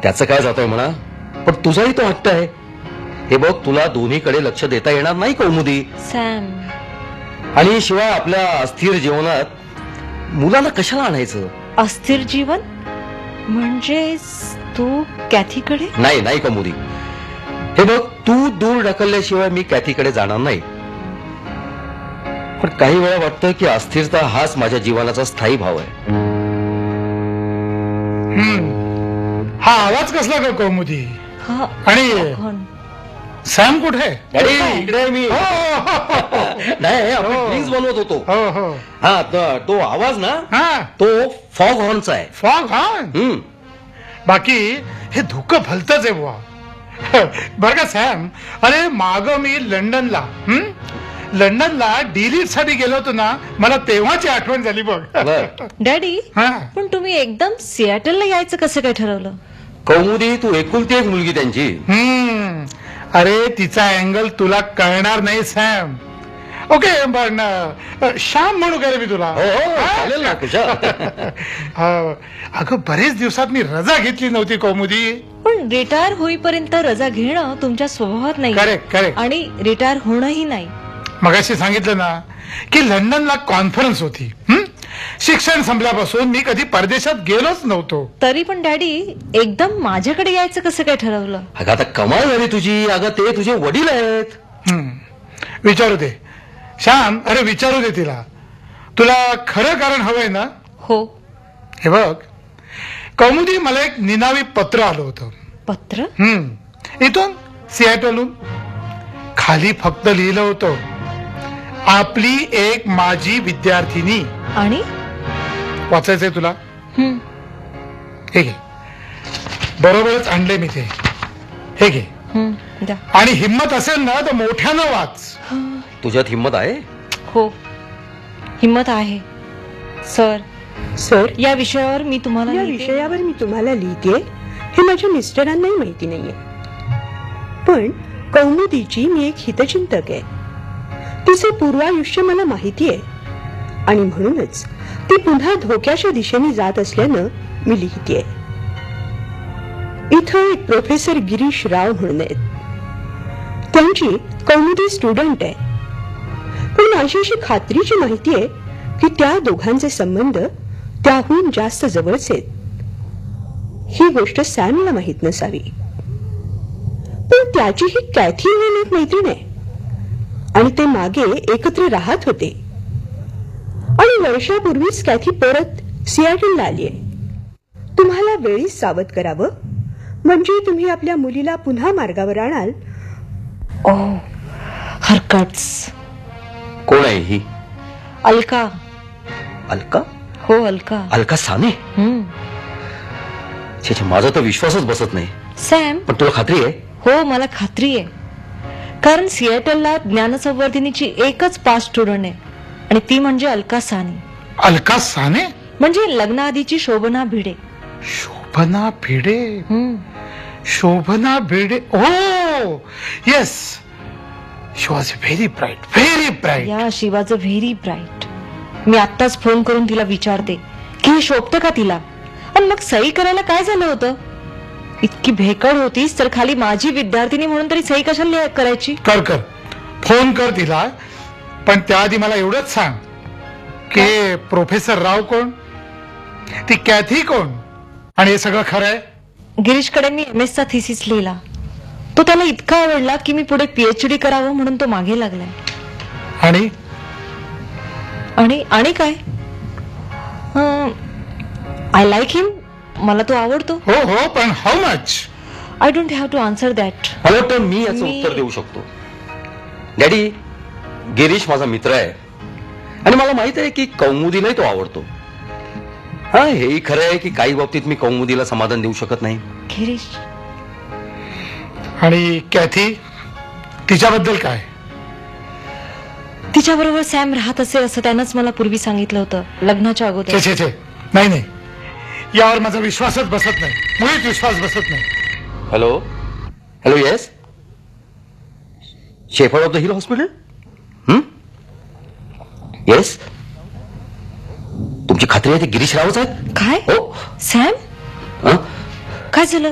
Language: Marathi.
त्याचं काय जातंय म्हणा, पण तुझाही तो हट्ट आहे. हे बघ, तुला दोन्हीकडे लक्ष देता येणार नाही कौमुदी. सॅम, आणि शिवाय आपल्या अस्थिर जीवनात मुलाला कशाला आणायचं? अस्थिर जीवन म्हणजे तू कॅथीकडे? नाही नाही कौमुदी, हे बघ, तू दूर ढकलल्याशिवाय मी कॅथीकडे जाणार नाही. पण काही वेळा वाटतं की अस्थिरता हाच माझ्या जीवनाचा स्थायी भाव आहे. हा आवाज कसला ग कौमुदी? हा, आणि कोण? सॅम कुठे? अरे, इकडे आहे मी. हो, हो, नाही, आपण ड्रिंक्स बनवत होतो. हो, हो. हा, तो आवाज ना, हा, तो फॉग हॉर्नचा आहे. Fog horn. बाकी हे धुकं भलतच आहे बुवा. बर का सॅम, अरे माग मी लंडनला डिलीट साठी गेलो होतो ना, मला तेव्हाची आठवण झाली बघ. डॅडी, हा. पण तुम्ही एकदम सियाटलला यायचं कसं काय ठरवलं? कौमुदी, तू एकुलती एक मुलगी त्यांची. अरे तिचा अँगल तुला कळणार नाही सॅम. ओके, पण श्याम म्हणू का रे मी तुला? हो, चालेल ना, कुशल. अगं बरेच दिवसात मी रजा घेतली नव्हती कौमुदी. पण रिटायर होईपर्यंत रजा घेणं तुमच्या स्वभावात नाही. Correct correct. आणि रिटायर होणंही नाही. मगाशी सांगितलं ना की लंडनला कॉन्फरन्स होती. शिक्षण संपल्यापासून मी कधी परदेशात गेलोच नव्हतो. तरी पण डॅडी, एकदम माझ्याकडे यायचं कसं काय ठरवलं? अगं आता कमाल झाली तुझी. अगं ते तुझे वडील आहेत. विचारू दे श्याम, अरे विचारू दे तिला. तुला खरं कारण हवंय ना? हो. हे बघ कौमुदी, मला एक निनावी पत्र आलं होतं. पत्र? इथून सियाटलहून. खाली फक्त लिहिलं होतं, आपली एक माजी विद्यार्थिनी. आणि वाचायचंय तुला? हे घे, बरोबरच आणले मी ते. हे घे. द्या. आणि हिम्मत असेल ना तर मोठ्यानं वाच. तुझ्यात हिंमत आहे? हो, हिम्मत आहे सर. सर, या विषयावर मी तुम्हाला लिहितेय हे माझ्या मिस्टरांनाही माहिती नाहीये. पण कौमुदीची मी एक हितचिंतक आहे. तिचे पूर्वायुष्य मला माहिती आहे आणि म्हणूनच ती पुन्हा धोक्याच्या दिशेने जात असल्यानं मी लिहितेय. इथं एक प्रोफेसर गिरीश राव म्हणून आहेत. त्यांची कौमुदी स्टुडंट आहे. पण माझी अशी खात्रीची माहिती आहे की त्या दोघांचे संबंध त्याहून जास्त जवळचे आहेत. ही गोष्ट सॅमला माहित नसावी. पण त्याची ही कॅथी म्हणून एक मैत्रीण आहे आणि ते मागे एकत्र राहत होते. आणि वर्षापूर्वीच कॅथी परत सियाटलला आली आहे. तुम्हाला वेळीच सावध करावं, म्हणजे तुम्ही आपल्या मुलीला पुन्हा मार्गावर आणाल. ओह, हरकट्स. कोण आहे ही? अलका. अलका? हो, अलका. अलका साने? माझा तर विश्वासच बसत नाही. सॅम, पण तुला खात्री आहे? हो, मला खात्री आहे. कारण सियाटलला ज्ञानसंवर्धिनीची एकच पास स्टुडंट आहे आणि ती म्हणजे अलका साने. अलका साने म्हणजे लग्नाआधीची शोभना भिडे. शोभना भिडे? शोभना भिडे, हो yes. She was very bright, very bright. या शी वॉज अ व्हेरी ब्राईट. मी आत्ताच फोन करून तिला विचारते की हे शोभतं का तिला. आणि मग सही करायला काय झालं होतं? इतकी भेकड होतीस तर खाली माझी विद्यार्थिनी म्हणून तरी सही कशाला करायची? कर कर, फोन कर तिला. पण त्याआधी मला एवढंच सांग की प्रोफेसर राव कोण, ती कॅथी कोण, आणि हे सगळं खरं आहे? गिरीशकडे मी MS चा थिसिस लिहिला. तो त्याला इतका आवडला की मी पुढे PhD करावं म्हणून तो मागे लागलाय. आणि आणि काय, आय लाईक हिम. मला तो आवडतो. हो हो, पण how much? I don't have to answer that. मला वाटतं मी याचं उत्तर देऊ शकतो. डॅडी, गिरीश माझा मित्र आहे आणि मला माहित आहे की कौमुदीलाही तो आवडतो. हा, हेही खरं आहे की काही बाबतीत मी कौमुदीला समाधान देऊ शकत नाही. गिरीश आणि कॅथी, तिच्याबद्दल काय? तिच्याबरोबर सॅम राहत असेल असं त्यानंच मला पूर्वी सांगितलं होतं, लग्नाच्या अगोदर. छे छे, नाही नाही, यावर माझा विश्वासच बसत नाही. मुळीच विश्वास बसत नाही. Hello hello, yes, shepherd of the hill hospital. Yes, तुमची खात्री आहे ते गिरीश रावच आहेत? काय? हो. सॅम, काय झालं?